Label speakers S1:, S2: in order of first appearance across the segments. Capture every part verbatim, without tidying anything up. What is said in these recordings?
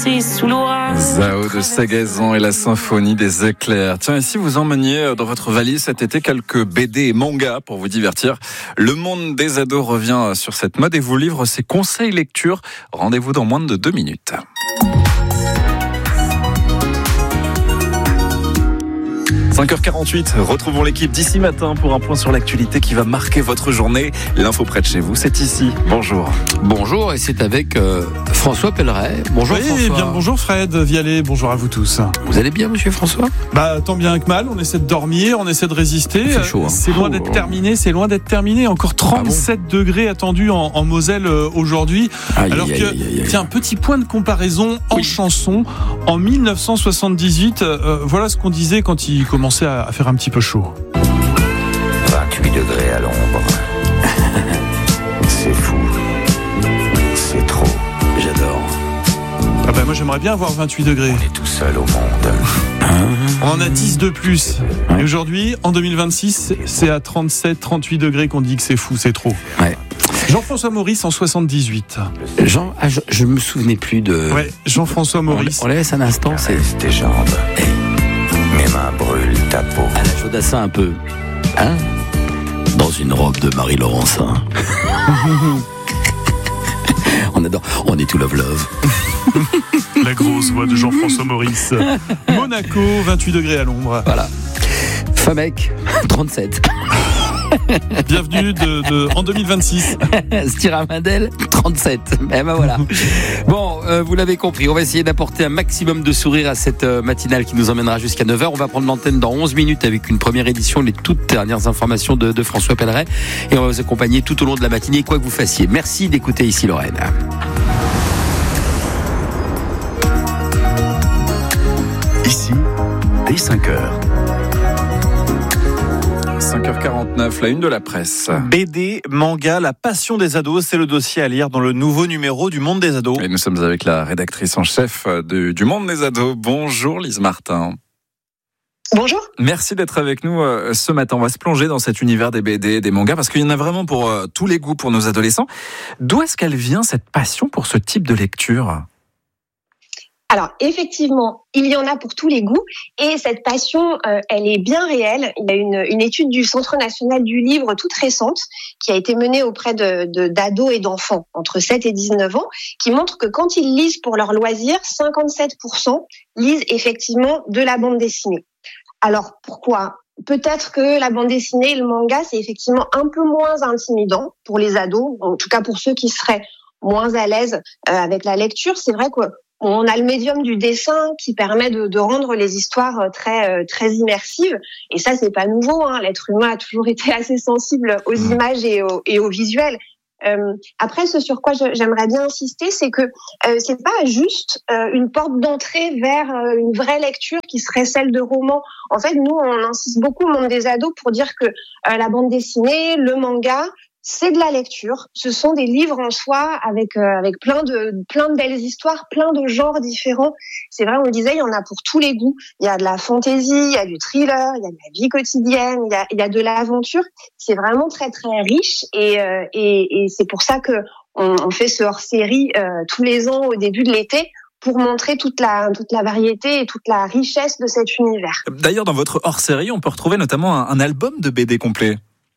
S1: Sous l'orage.
S2: Zao de Sagazan et la symphonie des éclairs. Tiens, et si vous emmeniez dans votre valise cet été quelques B D et mangas pour vous divertir, Le Monde des ados revient sur cette mode et vous livre ses conseils lecture. Rendez-vous dans moins de deux minutes. cinq heures quarante-huit, retrouvons l'équipe d'ici matin pour un point sur l'actualité qui va marquer votre journée. L'info près de chez vous, c'est ici. Bonjour.
S3: Bonjour, et c'est avec euh, François Pelleret. Bonjour
S4: oui,
S3: François.
S4: Bien, bonjour Fred Vialet, bonjour à vous tous.
S3: Vous allez bien, monsieur François ?
S4: Bah, tant bien que mal, on essaie de dormir, on essaie de résister.
S3: C'est chaud, hein.
S4: C'est loin d'être terminé, c'est loin d'être terminé. Encore trente-sept ah bon degrés attendus en, en Moselle euh, aujourd'hui.
S3: Aïe,
S4: Alors
S3: aïe,
S4: que,
S3: aïe, aïe, aïe.
S4: tiens, petit point de comparaison en
S3: oui.
S4: chanson. En dix-neuf cent soixante-dix-huit, euh, voilà ce qu'on disait quand il commençait à, à faire un petit peu chaud.
S5: vingt-huit degrés à l'ombre. C'est fou. C'est trop.
S3: J'adore.
S4: Ah bah moi j'aimerais bien avoir vingt-huit degrés.
S5: On est tout seul au monde.
S4: On en a dix de plus. Et aujourd'hui, en deux mille vingt-six, c'est à trente-sept, trente-huit degrés qu'on dit que c'est fou, c'est trop.
S3: Ouais.
S4: Jean-François Maurice en soixante-dix-huit.
S3: Jean, ah, je, je me souvenais plus de.
S4: Ouais, Jean-François Maurice.
S3: On, on la laisse un instant, c'est.
S5: Caresse tes jambes.
S3: Hey.
S5: Mes mains brûlent ta peau.
S3: À la Jodassin un peu. Hein ? Dans une robe de Marie Laurencin. On adore. On est tout love love.
S4: La grosse voix de Jean-François Maurice. Monaco, vingt-huit degrés à l'ombre.
S3: Voilà. Famec, trente-sept.
S4: Bienvenue de, de, en deux mille vingt-six.
S3: Stiramandel, trente-sept. Eh ben voilà. Bon, euh, vous l'avez compris, on va essayer d'apporter un maximum de sourire à cette euh, matinale qui nous emmènera jusqu'à neuf heures. On va prendre l'antenne dans onze minutes avec une première édition, les toutes dernières informations de, de François Pelleret. Et on va vous accompagner tout au long de la matinée, quoi que vous fassiez. Merci d'écouter Ici Lorraine.
S6: Ici, dès cinq heures.
S2: cinq heures quarante-neuf, la une de la presse.
S7: B D, manga, la passion des ados, c'est le dossier à lire dans le nouveau numéro du Monde des ados.
S2: Et nous sommes avec la rédactrice en chef de, du Monde des ados. Bonjour Lise Martin.
S8: Bonjour.
S2: Merci d'être avec nous euh, ce matin. On va se plonger dans cet univers des B D, des mangas, parce qu'il y en a vraiment pour euh, tous les goûts pour nos adolescents. D'où est-ce qu'elle vient, cette passion pour ce type de lecture ?
S8: Alors effectivement, il y en a pour tous les goûts et cette passion, euh, elle est bien réelle. Il y a une, une étude du Centre national du livre toute récente qui a été menée auprès de, de, d'ados et d'enfants entre sept et dix-neuf ans qui montre que quand ils lisent pour leur loisir, cinquante-sept pour cent lisent effectivement de la bande dessinée. Alors pourquoi ? Peut-être que la bande dessinée et le manga, c'est effectivement un peu moins intimidant pour les ados, en tout cas pour ceux qui seraient moins à l'aise euh, avec la lecture. C'est vrai que on a le médium du dessin qui permet de, de rendre les histoires très très immersives et ça c'est pas nouveau. Hein. L'être humain a toujours été assez sensible aux images et au, et au visuel. Euh, après, ce sur quoi je, j'aimerais bien insister, c'est que euh, c'est pas juste euh, une porte d'entrée vers euh, une vraie lecture qui serait celle de romans. En fait, nous on insiste beaucoup au monde des ados pour dire que euh, la bande dessinée, le manga, c'est de la lecture. Ce sont des livres en soi avec euh, avec plein de plein de belles histoires, plein de genres différents. C'est vrai, on le disait, il y en a pour tous les goûts. Il y a de la fantaisie, il y a du thriller, il y a de la vie quotidienne, il y a il y a de l'aventure. C'est vraiment très très riche et euh, et, et c'est pour ça que on, on fait ce hors-série euh, tous les ans au début de l'été pour montrer toute la toute la variété et toute la richesse de cet univers.
S2: D'ailleurs, dans votre hors-série, on peut retrouver notamment un, un album de B D complet.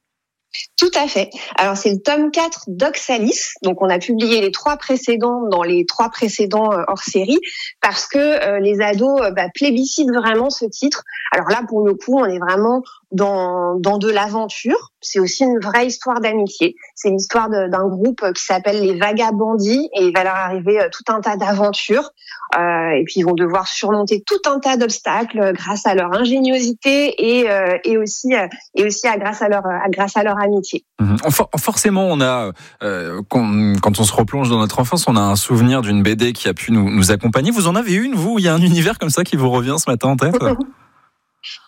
S8: Tout à fait. Alors c'est le tome quatre d'Oxalis. Donc on a publié les trois précédents dans les trois précédents euh, hors série parce que euh, les ados euh, bah, plébiscitent vraiment ce titre. Alors là pour le coup on est vraiment dans dans de l'aventure. C'est aussi une vraie histoire d'amitié. C'est l'histoire de, d'un groupe qui s'appelle les Vagabandis et il va leur arriver euh, tout un tas d'aventures. Euh, et puis ils vont devoir surmonter tout un tas d'obstacles euh, grâce à leur ingéniosité et euh, et aussi euh, et aussi à grâce à leur à grâce à leur amitié.
S2: Mmh. Forcément, on a euh, quand, quand on se replonge dans notre enfance, on a un souvenir d'une B D qui a pu nous, nous accompagner. Vous en avez une, vous ? Il y a un univers comme ça qui vous revient ce matin en tête ?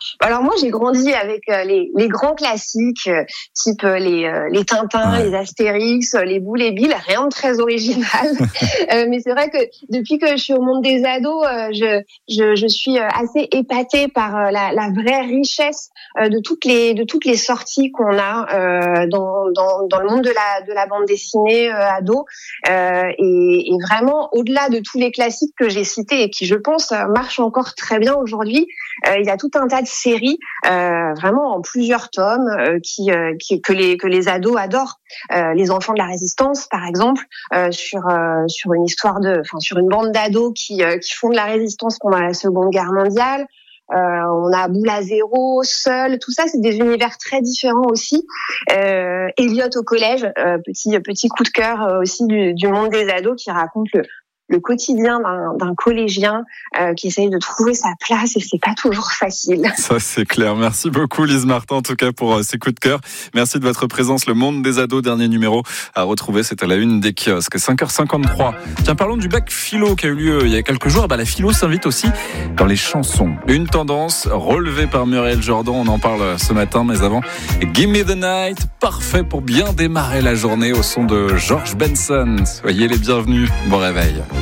S8: Alors moi, j'ai grandi avec euh, les, les grands classiques, euh, type euh, les, euh, les Tintins, ouais. les Astérix, euh, les Boules et Bill, rien de très original. euh, mais c'est vrai que depuis que je suis au monde des ados, euh, je, je, je suis assez épatée par euh, la, la vraie richesse euh, de toutes les de toutes les sorties qu'on a euh, dans, dans dans le monde de la de la bande dessinée euh, ado. Euh, et, et vraiment, au-delà de tous les classiques que j'ai cités et qui, je pense, marchent encore très bien aujourd'hui, euh, il y a tout un tas de séries, euh, vraiment en plusieurs tomes, euh, qui, euh, qui que les que les ados adorent. Euh, les Enfants de la Résistance, par exemple, euh, sur euh, sur une histoire de, enfin sur une bande d'ados qui euh, qui font de la résistance pendant la Seconde Guerre mondiale. Euh, on a Boule à zéro, Seul, tout ça, c'est des univers très différents aussi. Euh, Elliot au collège, euh, petit petit coup de cœur euh, aussi du, du monde des ados, qui raconte le le quotidien d'un, d'un collégien euh, qui essaye de trouver sa place, et c'est pas toujours facile.
S2: Ça, c'est clair. Merci beaucoup, Lise Martin, en tout cas, pour euh, ces coups de cœur. Merci de votre présence. Le monde des ados, dernier numéro à retrouver, c'est à la une des kiosques. cinq heures cinquante-trois. Tiens, parlons du bac philo qui a eu lieu il y a quelques jours. Bah, la philo s'invite aussi dans les chansons. Une tendance relevée par Muriel Jordan. On en parle ce matin, mais avant, Give Me the Night, parfait pour bien démarrer la journée au son de George Benson. Soyez les bienvenus. Bon réveil.